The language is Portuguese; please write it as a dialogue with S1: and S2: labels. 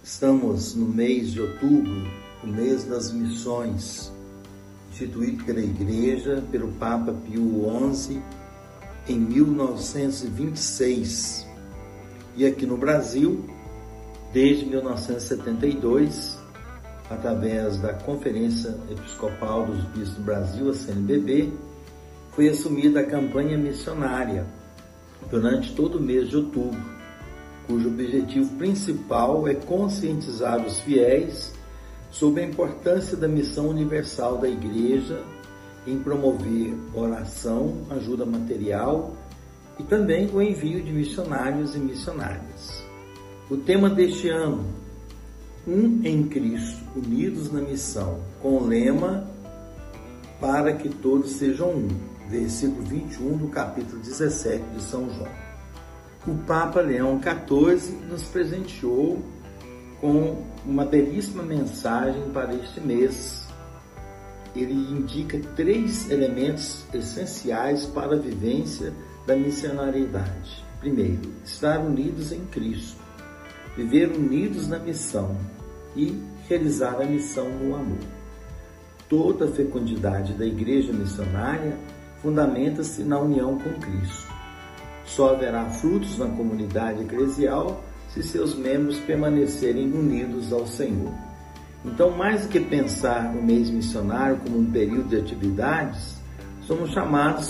S1: Estamos no mês de outubro, o mês das missões, instituído pela Igreja, pelo Papa Pio XI, em 1926. E aqui no Brasil, desde 1972, através da Conferência Episcopal dos Bispos do Brasil, a CNBB, foi assumida a campanha missionária durante todo o mês de outubro, cujo objetivo principal é conscientizar os fiéis sobre a importância da missão universal da Igreja em promover oração, ajuda material e também o envio de missionários e missionárias. O tema deste ano, Um em Cristo, unidos na missão, com o lema Para que todos sejam um, versículo 21 do capítulo 17 de São João. O Papa Leão XIV nos presenteou com uma belíssima mensagem para este mês. Ele indica 3 elementos essenciais para a vivência da missionariedade. Primeiro, estar unidos em Cristo, viver unidos na missão e realizar a missão no amor. Toda a fecundidade da Igreja missionária fundamenta-se na união com Cristo. Só haverá frutos na comunidade eclesial se seus membros permanecerem unidos ao Senhor. Então, mais do que pensar no mês missionário como um período de atividades, somos chamados